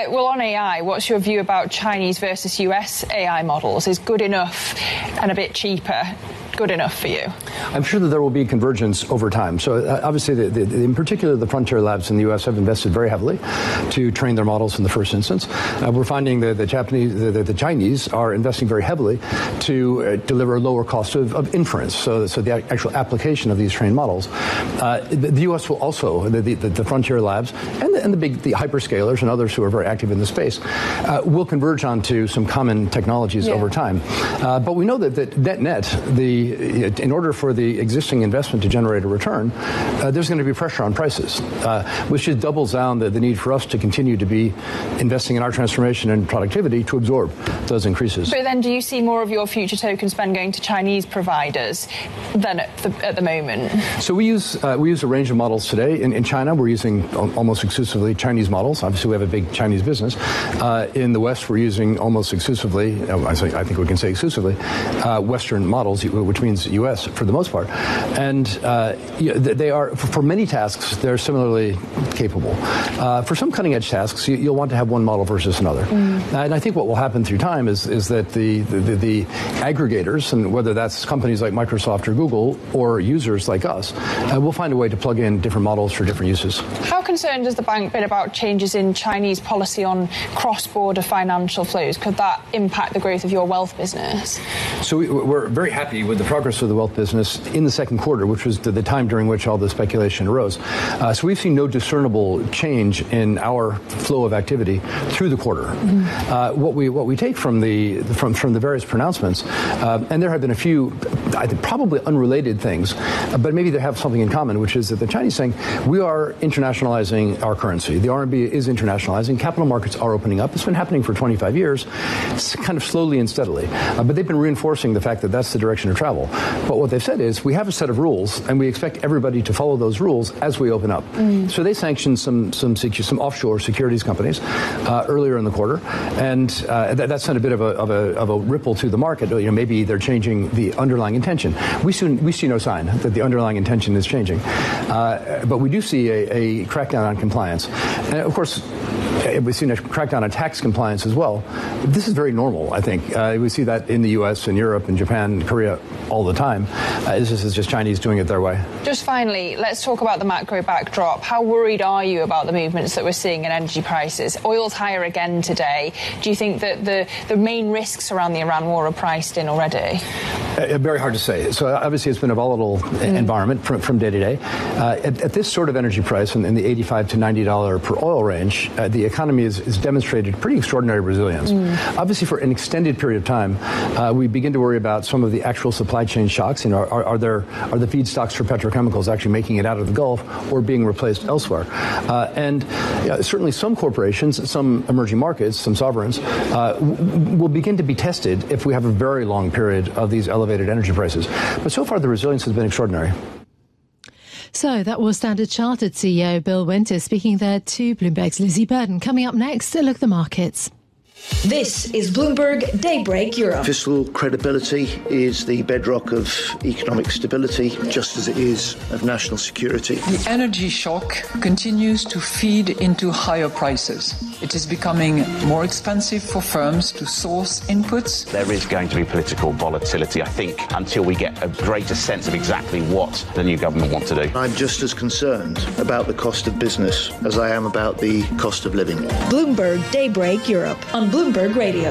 Well, on AI, what's your view about Chinese versus US AI models? Is good enough and a bit cheaper good enough for you? I'm sure that there will be convergence over time. So obviously, in particular, the frontier labs in the U.S. have invested very heavily to train their models in the first instance. We're finding that the Chinese are investing very heavily to deliver a lower cost of inference. So the actual application of these trained models. The U.S. will also, the frontier labs and the hyperscalers and others who are very active in the space will converge onto some common technologies over time. But we know that net, in order for the existing investment to generate a return, there's going to be pressure on prices, which just doubles down the need for us to continue to be investing in our transformation and productivity to absorb those increases. So then do you see more of your future token spend going to Chinese providers than at the moment? So we use a range of models today. In China, we're using almost exclusively Chinese models. Obviously, we have a big Chinese business. In the West, we're using almost exclusively, I think we can say exclusively, Western models, which means U.S. for the most part. And they are, for many tasks, they're similarly capable. For some cutting-edge tasks, you'll want to have one model versus another. And I think what will happen through time is that the aggregators, and whether that's companies like Microsoft or Google or users like us, will find a way to plug in different models for different uses. How concerned has the bank been about changes in Chinese policy on cross-border financial flows? Could that impact the growth of your wealth business? So we're very happy with the progress of the wealth business in the second quarter, which was the time during which all the speculation arose. So we've seen no discernible change in our flow of activity through the quarter. What we take from the various pronouncements, and there have been a few, I think, probably unrelated things, but maybe they have something in common, which is that the Chinese saying we are internationalizing our currency. The RMB is internationalizing. Capital markets are opening up. It's been happening for 25 years, kind of slowly and steadily. But they've been reinforcing the fact that that's the direction of travel. But what they've said is we have a set of rules, and we expect everybody to follow those rules as we open up. So they sanctioned some offshore securities companies earlier in the quarter, and that sent a bit of a ripple to the market. Maybe they're changing the underlying intention. We see no sign that the underlying intention is changing, but we do see a crackdown on compliance, and of course, we've seen a crackdown on tax compliance as well. This is very normal, I think. We see that in the U.S. and Europe and Japan and Korea all the time. This is just Chinese doing it their way. Just finally, let's talk about the macro backdrop. How worried are you about the movements that we're seeing in energy prices? Oil's higher again today. Do you think that the main risks around the Iran war are priced in already? Very hard to say. So obviously it's been a volatile environment from day to day. At this sort of energy price, in the $85 to $90 per oil range, the economy has demonstrated pretty extraordinary resilience. Obviously, for an extended period of time, we begin to worry about some of the actual supply chain shocks. Are the feedstocks for petrochemicals actually making it out of the Gulf or being replaced elsewhere? And certainly some corporations, some emerging markets, some sovereigns will begin to be tested if we have a very long period of these elevated energy prices. But so far, the resilience has been extraordinary. So that was Standard Chartered CEO Bill Winters speaking there to Bloomberg's Lizzie Burden. Coming up next, a look at the markets. This is Bloomberg Daybreak Europe. Fiscal credibility is the bedrock of economic stability, just as it is of national security. The energy shock continues to feed into higher prices. It is becoming more expensive for firms to source inputs. There is going to be political volatility, I think, until we get a greater sense of exactly what the new government wants to do. I'm just as concerned about the cost of business as I am about the cost of living. Bloomberg Daybreak Europe on Bloomberg Radio.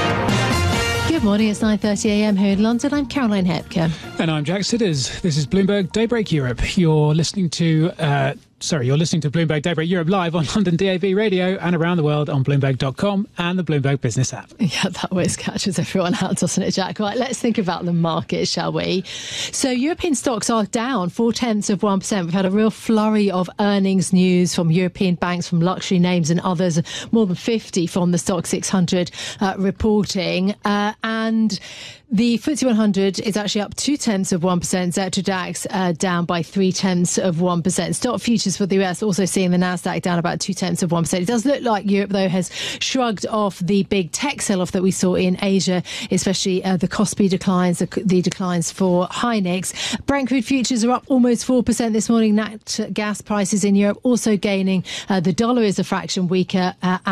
Good morning, it's 9:30 a.m. here in London. I'm Caroline Hepker. And I'm Jack Sidders. This is Bloomberg Daybreak Europe. You're listening to Bloomberg Daybreak Europe live on London DAB radio and around the world on Bloomberg.com and the Bloomberg Business app. Yeah, that always catches everyone out, doesn't it, Jack? Right, let's think about the market, shall we? So European stocks are down 0.4%. We've had a real flurry of earnings news from European banks, from luxury names and others, more than 50 from the Stoxx 600 reporting. And the FTSE 100 is actually up 0.2%. Xetra DAX down by 0.3%. Stock futures for the US also seeing the Nasdaq down about 0.2%. It does look like Europe, though, has shrugged off the big tech sell-off that we saw in Asia, especially the Kospi declines, the declines for Hynix. Brent crude futures are up almost 4% this morning. Nat gas prices in Europe also gaining. The dollar is a fraction weaker.